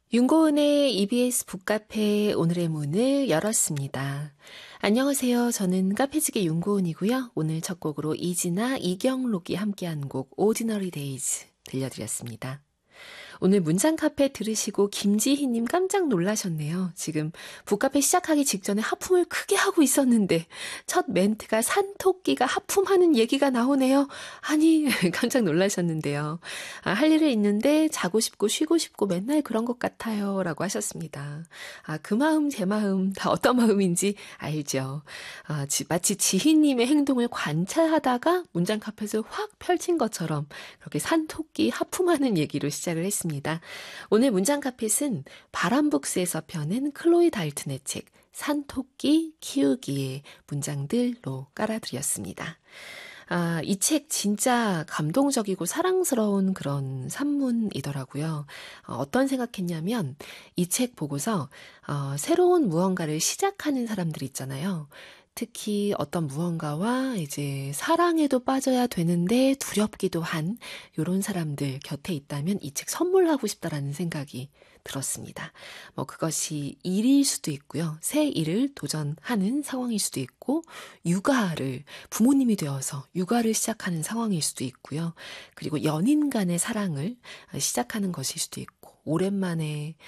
윤고은의 EBS 북카페 오늘의 문을 열었습니다. 안녕하세요. 저는 카페지게 윤고은이고요. 오늘 첫 곡으로 이진아, 이경록이 함께한 곡 Ordinary Days 들려드렸습니다. 오늘 문장카페 들으시고 김지희님 깜짝 놀라셨네요. 지금 북카페 시작하기 직전에 하품을 크게 하고 있었는데 첫 멘트가 산토끼가 하품하는 얘기가 나오네요. 아니 깜짝 놀라셨는데요. 할 일이 있는데 자고 싶고 쉬고 싶고 맨날 그런 것 같아요 라고 하셨습니다. 그 마음 제 마음 다 어떤 마음인지 알죠. 마치 지희님의 행동을 관찰하다가 문장카페에서 확 펼친 것처럼 그렇게 산토끼 하품하는 얘기로 시작을 했습니다. 오늘 문장 카펫은 바람북스에서 펴낸 클로이 달튼의 책 산토끼 키우기의 문장들로 깔아드렸습니다. 이 책 진짜 감동적이고 사랑스러운 그런 산문이더라고요. 어떤 생각했냐면 이 책 보고서 새로운 무언가를 시작하는 사람들 있잖아요. 특히 어떤 무언가와 이제 사랑에도 빠져야 되는데 두렵기도 한 이런 사람들 곁에 있다면 이 책 선물하고 싶다라는 생각이 들었습니다. 그것이 일일 수도 있고요. 새 일을 도전하는 상황일 수도 있고 육아를 부모님이 되어서 육아를 시작하는 상황일 수도 있고요. 그리고 연인 간의 사랑을 시작하는 것일 수도 있고 오랜만에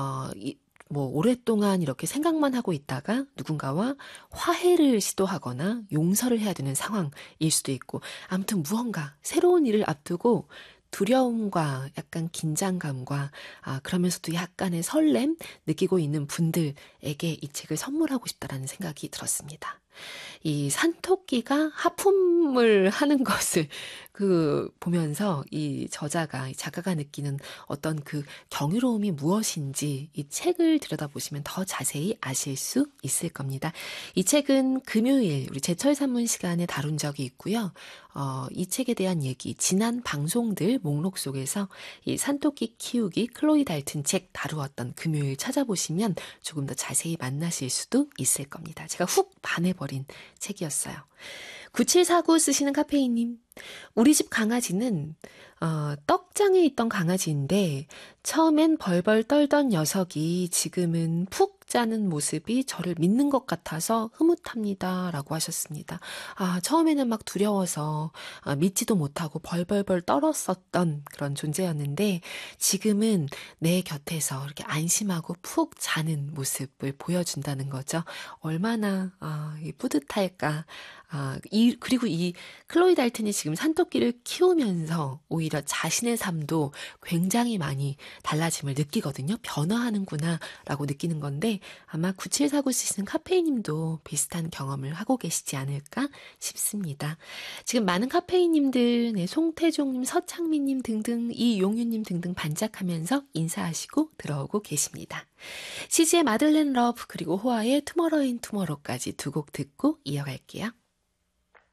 오랫동안 이렇게 생각만 하고 있다가 누군가와 화해를 시도하거나 용서를 해야 되는 상황일 수도 있고 아무튼 무언가 새로운 일을 앞두고 두려움과 약간 긴장감과 그러면서도 약간의 설렘 느끼고 있는 분들에게 이 책을 선물하고 싶다라는 생각이 들었습니다. 이 산토끼가 하품을 하는 것을 보면서 이 작가가 느끼는 어떤 그 경이로움이 무엇인지 이 책을 들여다보시면 더 자세히 아실 수 있을 겁니다. 이 책은 금요일 우리 제철 산문 시간에 다룬 적이 있고요. 이 책에 대한 얘기, 지난 방송들 목록 속에서 이 산토끼 키우기 클로이 달튼 책 다루었던 금요일 찾아보시면 조금 더 자세히 만나실 수도 있을 겁니다. 제가 훅 반해버린 책이었어요. 9749 쓰시는 카페인님. 우리 집 강아지는 떡장에 있던 강아지인데 처음엔 벌벌 떨던 녀석이 지금은 푹 자는 모습이 저를 믿는 것 같아서 흐뭇합니다. 라고 하셨습니다. 처음에는 막 두려워서 믿지도 못하고 벌벌벌 떨었었던 그런 존재였는데 지금은 내 곁에서 이렇게 안심하고 푹 자는 모습을 보여준다는 거죠. 얼마나 뿌듯할까. 그리고 이 클로이 달튼이 지금 산토끼를 키우면서 오히려 자신의 삶도 굉장히 많이 달라짐을 느끼거든요. 변화하는구나 라고 느끼는 건데 아마 9749 쓰시는 카페인님도 비슷한 경험을 하고 계시지 않을까 싶습니다. 지금 많은 카페인님들, 송태종님, 서창민님 등등 이용유님 등등 반짝하면서 인사하시고 들어오고 계십니다. 시지의 마들렌 러브 그리고 호아의 투모로우 인 투모로우까지 두 곡 듣고 이어갈게요.